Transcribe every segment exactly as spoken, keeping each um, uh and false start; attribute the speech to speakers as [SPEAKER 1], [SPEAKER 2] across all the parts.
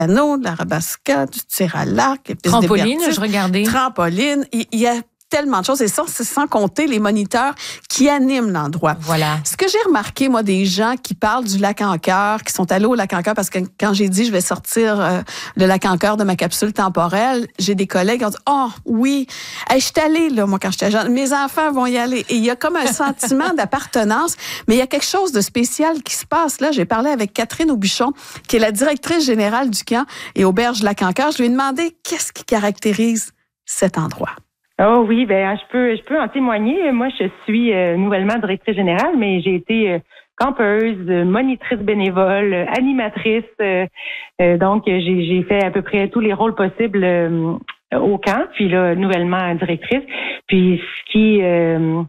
[SPEAKER 1] piano, de l'arabasca, du tir à l'arc.
[SPEAKER 2] Trampoline, je regardais.
[SPEAKER 1] Trampoline. Il y a tellement de choses. Et ça, c'est sans compter les moniteurs qui animent l'endroit.
[SPEAKER 2] Voilà.
[SPEAKER 1] Ce que j'ai remarqué, moi, des gens qui parlent du lac en cœur, qui sont allés au lac en cœur, parce que quand j'ai dit je vais sortir euh, le lac en cœur de ma capsule temporelle, j'ai des collègues qui ont dit « Oh, oui, hey, je suis allée, là, moi, quand j'étais jeune. Mes enfants vont y aller. » Et il y a comme un sentiment d'appartenance, mais il y a quelque chose de spécial qui se passe. Là, j'ai parlé avec Catherine Aubuchon, qui est la directrice générale du camp et auberge lac en cœur. Je lui ai demandé qu'est-ce qui caractérise cet endroit.
[SPEAKER 3] Oh oui, ben je peux je peux en témoigner. Moi, je suis euh, nouvellement directrice générale, mais j'ai été euh, campeuse, monitrice bénévole, euh, animatrice. Euh, euh, donc, j'ai, j'ai fait à peu près tous les rôles possibles euh, au camp. Puis là, nouvellement directrice. Puis ce qui euh,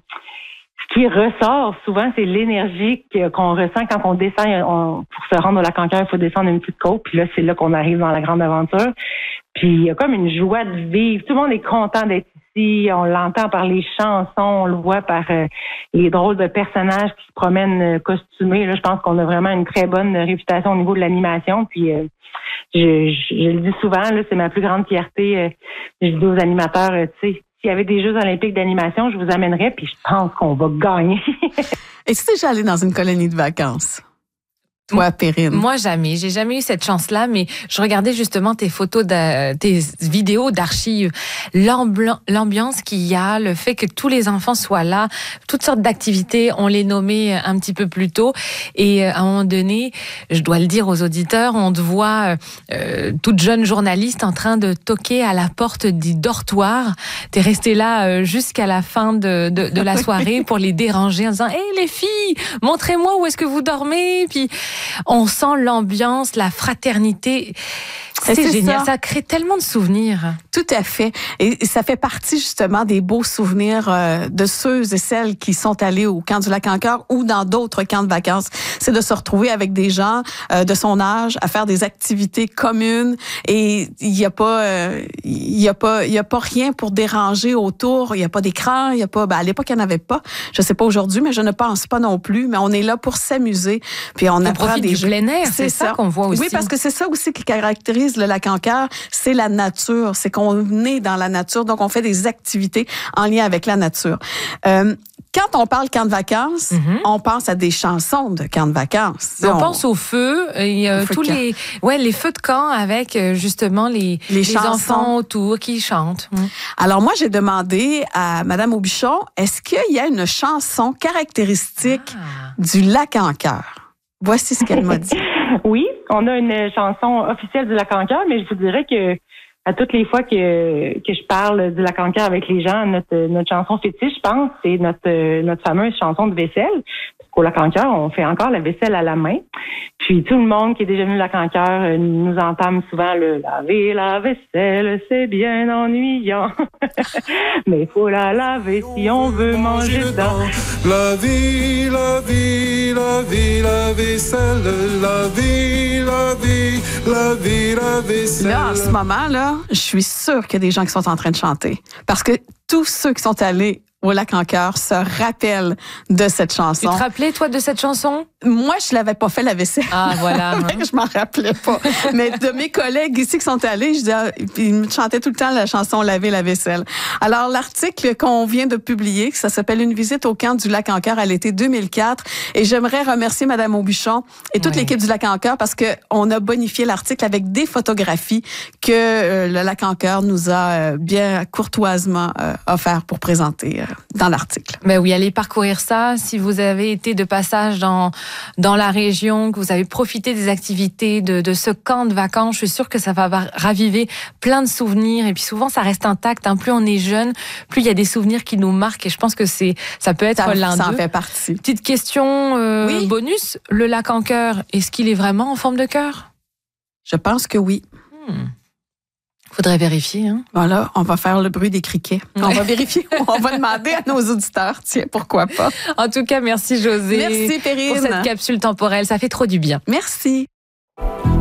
[SPEAKER 3] ce qui ressort souvent, c'est l'énergie qu'on ressent quand on descend. On, pour se rendre au lac en cœur, il faut descendre une petite côte. Puis là, c'est là qu'on arrive dans la grande aventure. Puis il y a comme une joie de vivre. Tout le monde est content d'être ici. On l'entend par les chansons, on le voit par euh, les drôles de personnages qui se promènent euh, costumés. Là, je pense qu'on a vraiment une très bonne réputation au niveau de l'animation. Puis euh, je, je, je le dis souvent, là, c'est ma plus grande fierté. Euh, je dis aux animateurs, euh, tu sais, s'il y avait des Jeux olympiques d'animation, je vous amènerais, puis je pense qu'on va gagner.
[SPEAKER 1] Es-tu déjà allé dans une colonie de vacances? Toi, Perrine?
[SPEAKER 2] Moi, jamais. J'ai jamais eu cette chance-là, mais je regardais justement tes photos, de, tes vidéos d'archives, l'ambiance qu'il y a, le fait que tous les enfants soient là, toutes sortes d'activités, on les nommait un petit peu plus tôt. Et à un moment donné, je dois le dire aux auditeurs, on te voit, euh, toute jeune journaliste, en train de toquer à la porte du dortoir. T'es restée là euh, jusqu'à la fin de, de, de la soirée pour les déranger en disant « Hey, les filles, montrez-moi où est-ce que vous dormez ?» Puis on sent l'ambiance, la fraternité. C'est, c'est génial. Ça. ça crée tellement de souvenirs.
[SPEAKER 1] Tout à fait. Et ça fait partie justement des beaux souvenirs euh, de ceux et celles qui sont allés au camp du lac en cœur ou dans d'autres camps de vacances. C'est de se retrouver avec des gens euh, de son âge à faire des activités communes et il y a pas euh, il y a pas il y a pas rien pour déranger autour. Il y a pas d'écran. Il y a pas. Ben, à l'époque il n'y en avait pas. Je sais pas aujourd'hui, mais je ne pense pas non plus. Mais on est là pour s'amuser. Puis on, on apprend des
[SPEAKER 2] du
[SPEAKER 1] jeux.
[SPEAKER 2] plein air. C'est, c'est ça, ça qu'on voit aussi.
[SPEAKER 1] Oui, parce que c'est ça aussi qui caractérise le lac en cœur, c'est la nature, c'est qu'on est dans la nature, donc on fait des activités en lien avec la nature. Euh, quand on parle camp de vacances, mm-hmm. on pense à des chansons de camp de vacances.
[SPEAKER 2] On, on pense au feu, et euh, tous les, ouais, les feux de camp avec euh, justement les,
[SPEAKER 1] les,
[SPEAKER 2] les enfants autour qui chantent. Mm.
[SPEAKER 1] Alors moi, j'ai demandé à Madame Aubuchon, est-ce qu'il y a une chanson caractéristique ah. du lac en cœur? Voici ce qu'elle m'a dit.
[SPEAKER 3] Oui, on a une chanson officielle du lac en cœur, mais je vous dirais que à toutes les fois que que je parle du lac en cœur avec les gens, notre notre chanson fétiche, je pense, c'est notre notre fameuse chanson de vaisselle. Parce qu'au lac en cœur, on fait encore la vaisselle à la main. Puis tout le monde qui est déjà venu au lac en cœur nous entame souvent le laver la vaisselle, c'est bien ennuyant. Mais il faut la laver si on veut manger dedans.
[SPEAKER 4] Laver, laver, laver la vaisselle, laver, laver, laver la vaisselle.
[SPEAKER 1] Là, en ce moment, là, je suis sûre qu'il y a des gens qui sont en train de chanter. Parce que tous ceux qui sont allés au lac en cœur se rappellent de cette chanson.
[SPEAKER 2] Tu te rappelais, toi, de cette chanson?
[SPEAKER 1] Moi, je l'avais pas fait la vaisselle.
[SPEAKER 2] Ah, voilà. Hein.
[SPEAKER 1] Je m'en rappelais pas. Mais de mes collègues ici qui sont allés, je dis, ah, ils me chantaient tout le temps la chanson Laver la vaisselle. Alors, l'article qu'on vient de publier, ça s'appelle Une visite au camp du lac en cœur à l'été deux mille quatre. Et j'aimerais remercier Madame Aubuchon et toute oui. l'équipe du lac en cœur parce que on a bonifié l'article avec des photographies que euh, le lac en cœur nous a euh, bien courtoisement euh, offert pour présenter euh, dans l'article.
[SPEAKER 2] Ben oui, allez parcourir ça. Si vous avez été de passage dans dans la région, que vous avez profité des activités de, de ce camp de vacances, je suis sûre que ça va raviver plein de souvenirs. Et puis souvent, ça reste intact. Hein. Plus on est jeune, plus il y a des souvenirs qui nous marquent. Et je pense que c'est ça peut être
[SPEAKER 1] ça,
[SPEAKER 2] l'un
[SPEAKER 1] ça
[SPEAKER 2] d'eux.
[SPEAKER 1] en fait partie.
[SPEAKER 2] Petite question euh, oui. bonus. Le lac en cœur, est-ce qu'il est vraiment en forme de cœur?
[SPEAKER 1] Je pense que oui.
[SPEAKER 2] Hmm. Faudrait vérifier. Hein?
[SPEAKER 1] Voilà, on va faire le bruit des criquets. Ouais. On va vérifier. On va demander à nos auditeurs. Tiens, pourquoi pas.
[SPEAKER 2] En tout cas, merci Josée.
[SPEAKER 1] Merci Perrine.
[SPEAKER 2] Pour cette capsule temporelle. Ça fait trop du bien.
[SPEAKER 1] Merci.